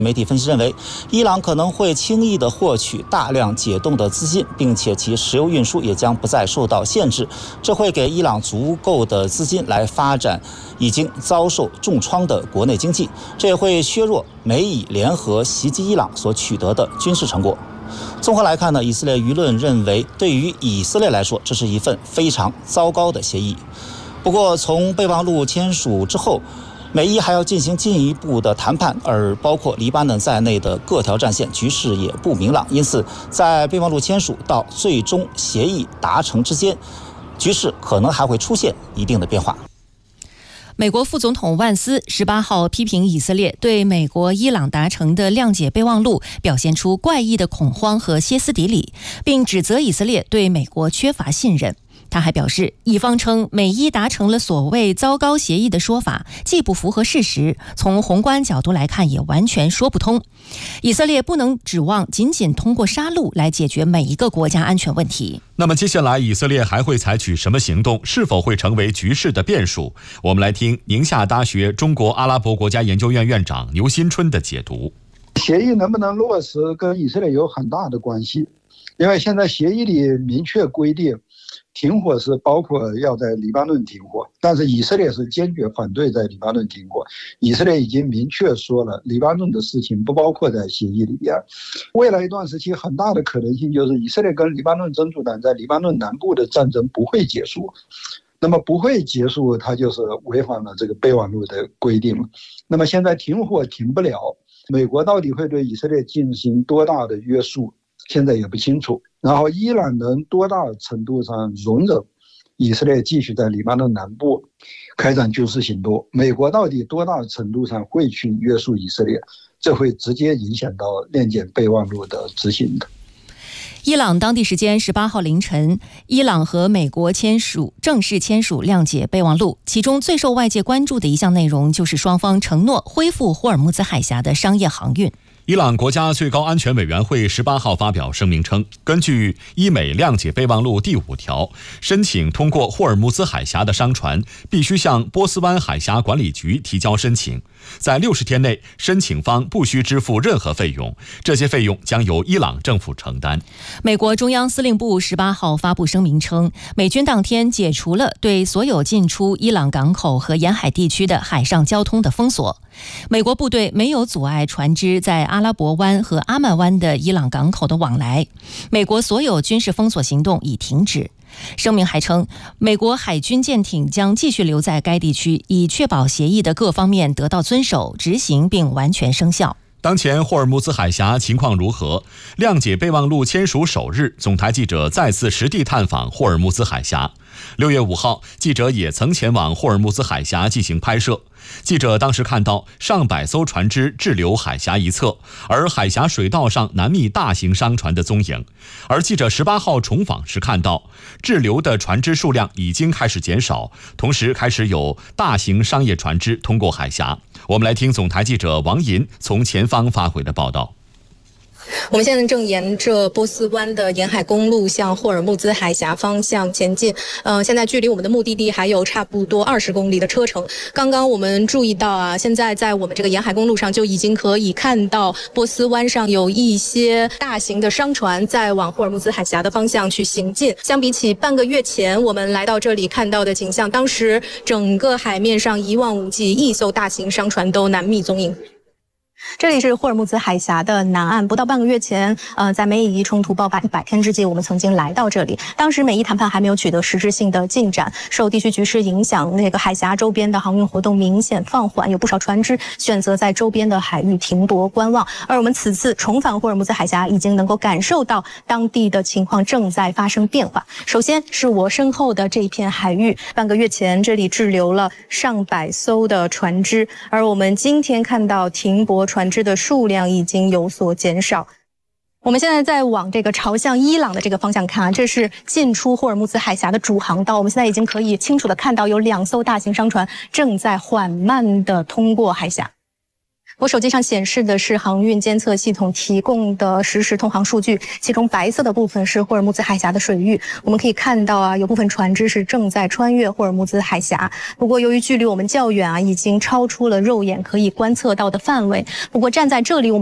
媒体分析认为，伊朗可能会轻易地获取大量解冻的资金，并且其石油运输也将不再受到限制，这会给伊朗足够的资金来发展已经遭受重创的国内经济，这也会削弱美以联合袭击伊朗所取得的军事成果。综合来看呢，以色列舆论认为，对于以色列来说，这是一份非常糟糕的协议。不过，从备忘录签署之后，美伊还要进行进一步的谈判，而包括黎巴嫩在内的各条战线局势也不明朗，因此在备忘录签署到最终协议达成之间，局势可能还会出现一定的变化。 美国副总统万斯18号批评以色列对美国、伊朗达成的谅解备忘录表现出怪异的恐慌和歇斯底里，并指责以色列对美国缺乏信任。他还表示，以方称美伊达成了所谓糟糕协议的说法既不符合事实，从宏观角度来看也完全说不通。以色列不能指望仅仅通过杀戮来解决每一个国家安全问题。 那么接下来以色列还会采取什么行动？是否会成为局势的变数？我们来听宁夏大学中国阿拉伯国家研究院院长牛新春的解读。 协议能不能落实跟以色列有很大的关系，因为现在协议里明确规定停火是包括要在黎巴嫩停火，但是以色列是坚决反对在黎巴嫩停火。以色列已经明确说了，黎巴嫩的事情不包括在协议里边。未来一段时期很大的可能性就是以色列跟黎巴嫩真主党在黎巴嫩南部的战争不会结束。那么不会结束，它就是违反了这个备忘录的规定。那么现在停火停不了，美国到底会对以色列进行多大的约束，现在也不清楚。然后伊朗能多大程度上容忍以色列继续在黎巴嫩南部开展军事行动，美国到底多大程度上会去约束以色列，这会直接影响到谅解备忘录的执行的。 伊朗当地时间18号凌晨，伊朗和美国正式签署谅解备忘录，其中最受外界关注的一项内容就是双方承诺恢复霍尔木兹海峡的商业航运。 伊朗国家最高安全委员会18号发表声明称，根据伊美谅解备忘录第5条，申请通过霍尔木兹海峡的商船必须向波斯湾海峡管理局提交申请，在60天内，申请方不需支付任何费用，这些费用将由伊朗政府承担。 美国中央司令部18号发布声明称，美军当天解除了对所有进出伊朗港口和沿海地区的海上交通的封锁。美国部队没有阻碍船只在阿拉伯湾和阿曼湾的伊朗港口的往来。美国所有军事封锁行动已停止。声明还称，美国海军舰艇将继续留在该地区，以确保协议的各方面得到遵守、执行并完全生效。 当前霍尔木兹海峡情况如何？谅解备忘录签署首日，总台记者再次实地探访霍尔木兹海峡。6月5号，记者也曾前往霍尔木兹海峡进行拍摄。记者当时看到上百艘船只滞留海峡一侧，而海峡水道上难觅大型商船的踪影。而记者18号重访时看到，滞留的船只数量已经开始减少，同时开始有大型商业船只通过海峡。我们来听总台记者王银从前方发回的报道。 我们现在正沿着波斯湾的沿海公路向霍尔木兹海峡方向前进。现在距离我们的目的地还有差不多20公里的车程。刚刚我们注意到啊，现在在我们这个沿海公路上就已经可以看到波斯湾上有一些大型的商船在往霍尔木兹海峡的方向去行进。相比起半个月前我们来到这里看到的景象，当时整个海面上一望无际，一艘大型商船都难觅踪影。这里是霍尔木兹海峡的南岸，不到半个月前，在美以冲突爆发100天之际，我们曾经来到这里。当时美伊谈判还没有取得实质性的进展，受地区局势影响，那个海峡周边的航运活动明显放缓，有不少船只选择在周边的海域停泊观望。而我们此次重返霍尔木兹海峡，已经能够感受到当地的情况正在发生变化。首先是我身后的这一片海域，半个月前这里滞留了上百艘的船只，而我们今天看到停泊船只的数量已经有所减少。我们现在在往这个朝向伊朗的这个方向看啊，这是进出霍尔木兹海峡的主航道。我们现在已经可以清楚的看到有2艘大型商船正在缓慢的通过海峡。 我手机上显示的是航运监测系统提供的实时通航数据，其中白色的部分是霍尔木兹海峡的水域。我们可以看到有部分船只是正在穿越霍尔木兹海峡。不过由于距离我们较远已经超出了肉眼可以观测到的范围。不过站在这里，